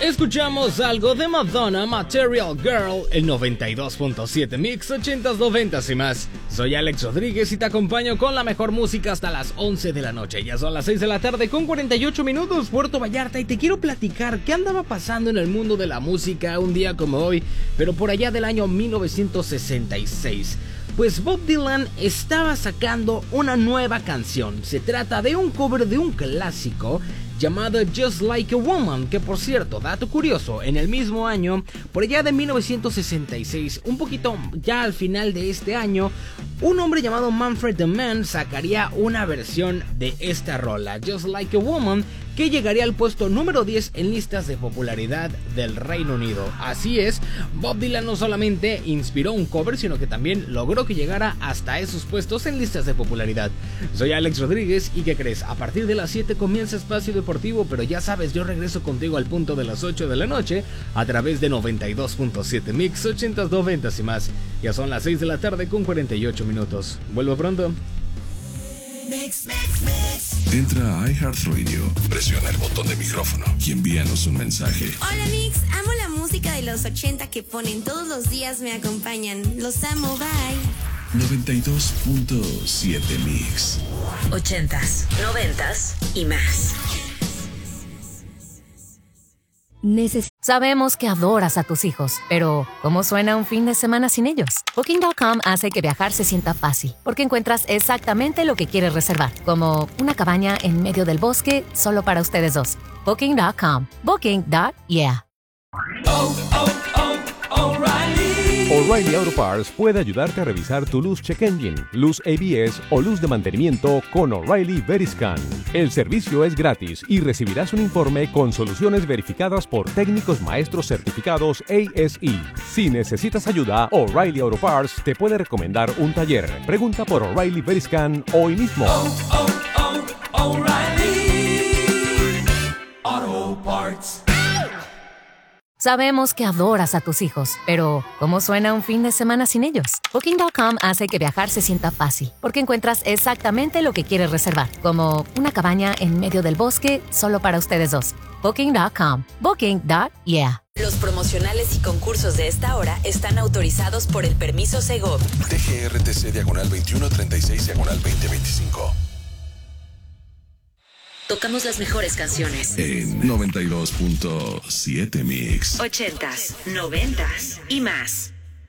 Escuchamos algo de Madonna, Material Girl, el 92.7 Mix, 80s, 90s y más. Soy Alex Rodríguez y te acompaño con la mejor música hasta las 11 de la noche. Ya son las 6 de la tarde con 48 minutos, Puerto Vallarta, y te quiero platicar qué andaba pasando en el mundo de la música un día como hoy, pero por allá del año 1966. Pues Bob Dylan estaba sacando una nueva canción. Se trata de un cover de un clásico llamado Just Like a Woman, que por cierto, dato curioso, en el mismo año, por allá de 1966, un poquito ya al final de este año, un hombre llamado Manfred Mann sacaría una versión de esta rola, Just Like a Woman, que llegaría al puesto número 10 en listas de popularidad del Reino Unido. Así es, Bob Dylan no solamente inspiró un cover, sino que también logró que llegara hasta esos puestos en listas de popularidad. Soy Alex Rodríguez y ¿qué crees? A partir de las 7 comienza Espacio Deportivo, pero ya sabes, yo regreso contigo al punto de las 8 de la noche a través de 92.7 Mix, 80s, 90s y más. Ya son las 6 de la tarde con 48 minutos. Vuelvo pronto. Entra a iHeartRadio, presiona el botón de micrófono y envíanos un mensaje. Hola Mix, amo la música de los 80 que ponen todos los días, me acompañan. Los amo, bye. 92.7 Mix. 80s, 90s y más. Sabemos que adoras a tus hijos, pero ¿cómo suena un fin de semana sin ellos? Booking.com hace que viajar se sienta fácil, porque encuentras exactamente lo que quieres reservar, como una cabaña en medio del bosque solo para ustedes dos. Booking.com. Booking.yeah. O'Reilly Auto Parts puede ayudarte a revisar tu luz check engine, luz ABS o luz de mantenimiento con O'Reilly Veriscan. El servicio es gratis y recibirás un informe con soluciones verificadas por técnicos maestros certificados ASE. Si necesitas ayuda, O'Reilly Auto Parts te puede recomendar un taller. Pregunta por O'Reilly Veriscan hoy mismo. O'Reilly Auto Parts. Sabemos que adoras a tus hijos, pero ¿cómo suena un fin de semana sin ellos? Booking.com hace que viajar se sienta fácil, porque encuentras exactamente lo que quieres reservar, como una cabaña en medio del bosque solo para ustedes dos. Booking.com. Booking.yeah. Los promocionales y concursos de esta hora están autorizados por el permiso Segov. TGRTC /2136/2025. Tocamos las mejores canciones. En 92.7 Mix. 80s, 90s y más.